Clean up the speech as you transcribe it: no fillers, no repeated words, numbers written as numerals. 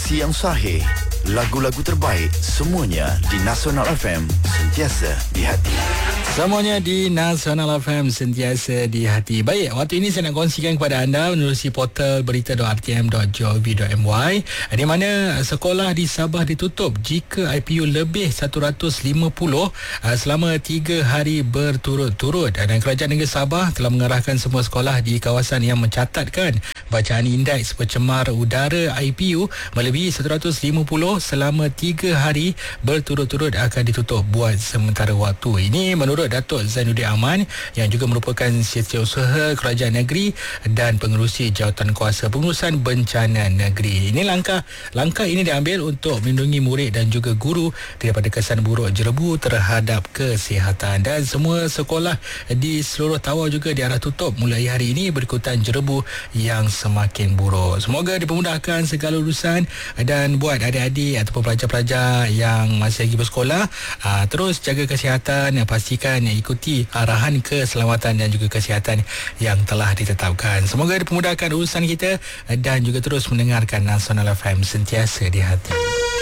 Informasi yang sahih, lagu-lagu terbaik, semuanya di Nasional FM, sentiasa di hati. Semuanya di Nasional FM, sentiasa di hati. Baik, waktu ini saya nak kongsikan kepada anda menerusi portal berita.rtm.gov.my di mana sekolah di Sabah ditutup jika IPU lebih 150 selama 3 hari berturut-turut. Dan Kerajaan Negeri Sabah telah mengarahkan semua sekolah di kawasan yang mencatatkan bacaan indeks pencemar udara IPU melebihi 150 selama 3 hari berturut-turut akan ditutup buat sementara waktu. Ini menurut Datuk Zainuddin Aman yang juga merupakan setiausaha kerajaan negeri dan pengerusi jawatan kuasa pengurusan bencana negeri. Ini langkah ini diambil untuk melindungi murid dan juga guru daripada kesan buruk jerebu terhadap kesihatan. Dan semua sekolah di seluruh Tawau juga diarah tutup mulai hari ini berikutan jerebu yang semakin buruk. Semoga dipermudahkan segala urusan dan buat adik-adik ataupun pelajar-pelajar yang masih lagi bersekolah, terus jaga kesihatan, pastikan ikuti arahan keselamatan dan juga kesihatan yang telah ditetapkan. Semoga dipermudahkan urusan kita dan juga terus mendengarkan Nasional FM, sentiasa di hati.